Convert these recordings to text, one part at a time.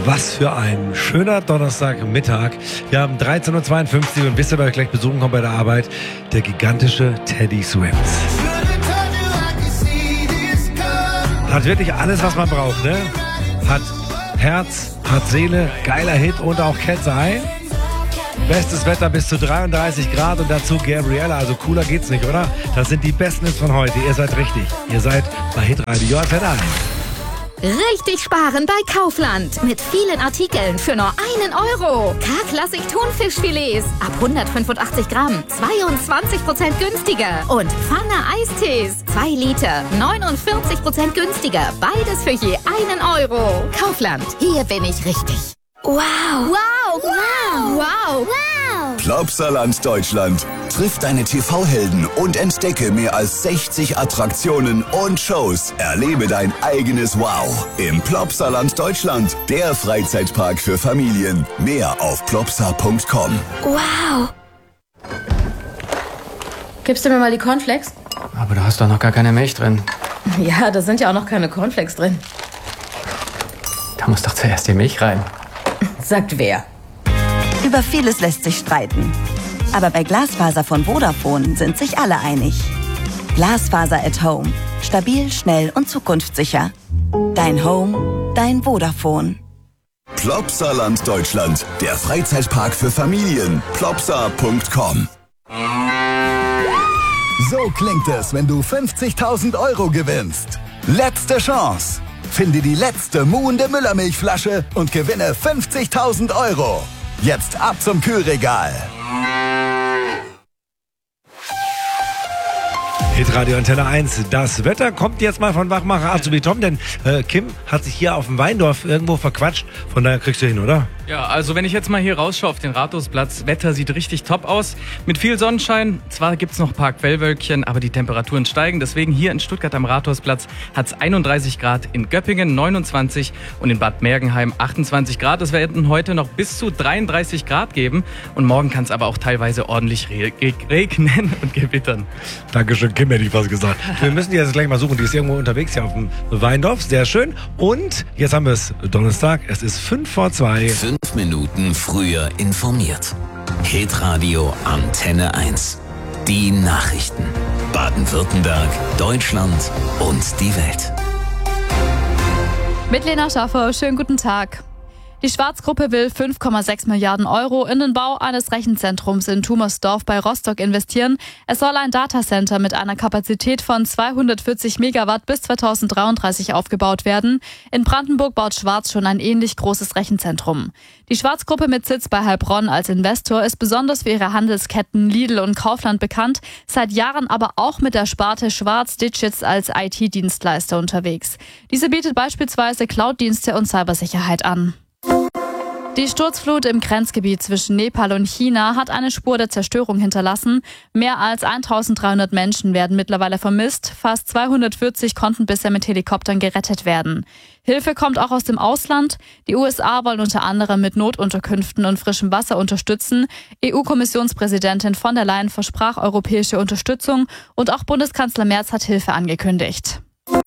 Was für ein schöner Donnerstagmittag. Wir haben 13.52 Uhr und wisst ihr, wer euch gleich besuchen kommt bei der Arbeit? Der gigantische Teddy Swims. Hat wirklich alles, was man braucht, ne? Hat Herz, hat Seele, geiler Hit und auch Cat's Eye. Bestes Wetter bis zu 33 Grad und dazu Gabriella, also cooler geht's nicht, oder? Das sind die besten Hits von heute. Ihr seid richtig. Ihr seid bei Hitradio Antenne 1. Richtig sparen bei Kaufland. Mit vielen Artikeln für nur 1 Euro. K-Klassik Thunfischfilets ab 185 Gramm. 22% günstiger. Und Pfanne Eistees. 2 Liter. 49% günstiger. Beides für je 1 Euro. Kaufland. Hier bin ich richtig. Wow. Wow. Wow. Wow. Wow. Plopsaland Deutschland. Triff deine TV-Helden und entdecke mehr als 60 Attraktionen und Shows. Erlebe dein eigenes Wow im Plopsaland Deutschland, der Freizeitpark für Familien. Mehr auf plopsa.com. Wow. Gibst du mir mal die Cornflakes? Aber da hast doch noch gar keine Milch drin. Ja, da sind ja auch noch keine Cornflakes drin. Da muss doch zuerst die Milch rein. Sagt wer? Über vieles lässt sich streiten. Aber bei Glasfaser von Vodafone sind sich alle einig. Glasfaser at Home. Stabil, schnell und zukunftssicher. Dein Home, dein Vodafone. Plopsaland Deutschland, der Freizeitpark für Familien. Plopsa.com. So klingt es, wenn du 50.000 Euro gewinnst. Letzte Chance. Finde die letzte muhende Müllermilchflasche und gewinne 50.000 Euro. Jetzt ab zum Kühlregal. Hitradio Antenne 1. Das Wetter kommt jetzt mal von Wachmacher Azubi Tom, denn Kim hat sich hier auf dem Weindorf irgendwo verquatscht. Von daher kriegst du hin, oder? Ja, also wenn ich jetzt mal hier rausschaue auf den Rathausplatz, Wetter sieht richtig top aus. Mit viel Sonnenschein. Zwar gibt's noch ein paar Quellwölkchen, aber die Temperaturen steigen. Deswegen hier in Stuttgart am Rathausplatz hat's 31 Grad, in Göppingen 29 und in Bad Mergenheim 28 Grad. Es werden heute noch bis zu 33 Grad geben. Und morgen kann es aber auch teilweise ordentlich regnen und gewittern. Dankeschön, Kim, hätte ich fast gesagt. Wir müssen die jetzt gleich mal suchen. Die ist irgendwo unterwegs hier auf dem Weindorf. Sehr schön. Und jetzt haben wir es Donnerstag. Es ist 2:05. 5 Minuten früher informiert. Hitradio Antenne 1. Die Nachrichten. Baden-Württemberg, Deutschland und die Welt. Mit Lena Schaffer, schönen guten Tag. Die Schwarz-Gruppe will 5,6 Milliarden Euro in den Bau eines Rechenzentrums in Tumersdorf bei Rostock investieren. Es soll ein Datacenter mit einer Kapazität von 240 Megawatt bis 2033 aufgebaut werden. In Brandenburg baut Schwarz schon ein ähnlich großes Rechenzentrum. Die Schwarz-Gruppe mit Sitz bei Heilbronn als Investor ist besonders für ihre Handelsketten Lidl und Kaufland bekannt, seit Jahren aber auch mit der Sparte Schwarz Digits als IT-Dienstleister unterwegs. Diese bietet beispielsweise Cloud-Dienste und Cybersicherheit an. Die Sturzflut im Grenzgebiet zwischen Nepal und China hat eine Spur der Zerstörung hinterlassen. Mehr als 1300 Menschen werden mittlerweile vermisst. Fast 240 konnten bisher mit Helikoptern gerettet werden. Hilfe kommt auch aus dem Ausland. Die USA wollen unter anderem mit Notunterkünften und frischem Wasser unterstützen. EU-Kommissionspräsidentin von der Leyen versprach europäische Unterstützung und auch Bundeskanzler Merz hat Hilfe angekündigt.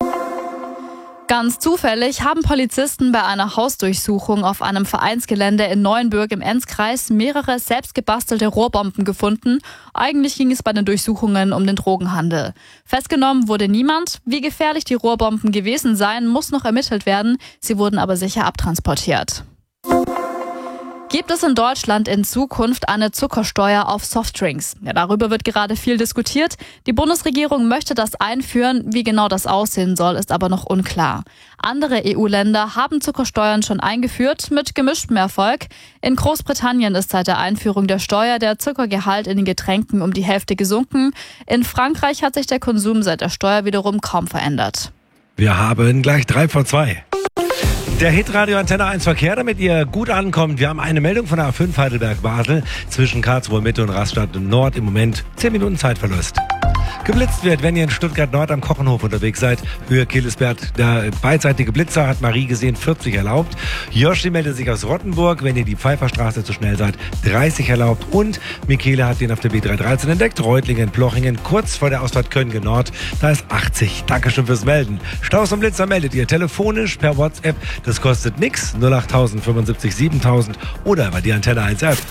Ganz zufällig haben Polizisten bei einer Hausdurchsuchung auf einem Vereinsgelände in Neuenbürg im Enzkreis mehrere selbstgebastelte Rohrbomben gefunden. Eigentlich ging es bei den Durchsuchungen um den Drogenhandel. Festgenommen wurde niemand. Wie gefährlich die Rohrbomben gewesen seien, muss noch ermittelt werden. Sie wurden aber sicher abtransportiert. Gibt es in Deutschland in Zukunft eine Zuckersteuer auf Softdrinks? Ja, darüber wird gerade viel diskutiert. Die Bundesregierung möchte das einführen. Wie genau das aussehen soll, ist aber noch unklar. Andere EU-Länder haben Zuckersteuern schon eingeführt, mit gemischtem Erfolg. In Großbritannien ist seit der Einführung der Steuer der Zuckergehalt in den Getränken um die Hälfte gesunken. In Frankreich hat sich der Konsum seit der Steuer wiederum kaum verändert. Wir haben gleich 3:02. Der Hitradio Antenne 1 Verkehr, damit ihr gut ankommt. Wir haben eine Meldung von der A5 Heidelberg-Basel zwischen Karlsruhe Mitte und Rastatt Nord. Im Moment 10 Minuten Zeitverlust. geblitzt wird, wenn ihr in Stuttgart Nord am Kochenhof unterwegs seid. Höhe Killesberg, der beidseitige Blitzer hat Marie gesehen, 40 erlaubt. Joshi meldet sich aus Rottenburg, wenn ihr die Pfeifferstraße zu schnell seid, 30 erlaubt. Und Michele hat den auf der B313 entdeckt. Reutlingen, Plochingen, kurz vor der Ausfahrt Köln Nord, da ist 80. Dankeschön fürs Melden. Staus und Blitzer meldet ihr telefonisch per WhatsApp. Das kostet nix. 08000 75 7000 oder über die Antenne 1 App.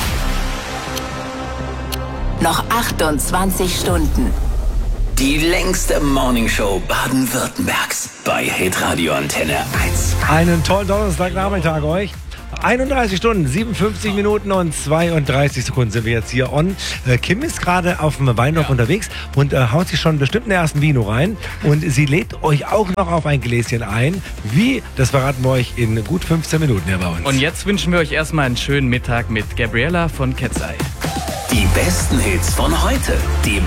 Noch 28 Stunden. Die längste Morningshow Baden-Württembergs bei Hitradio Antenne 1. Einen tollen Donnerstagnachmittag euch. 31 Stunden, 57 Minuten und 32 Sekunden sind wir jetzt hier on. Kim ist gerade auf dem Weinhof unterwegs und haut sich schon bestimmt den ersten Vino rein. Und sie lädt euch auch noch auf ein Gläschen ein. Wie, das verraten wir euch in gut 15 Minuten hier bei uns. Und jetzt wünschen wir euch erstmal einen schönen Mittag mit Gabriella von Ketzai. Die besten Hits von heute. Die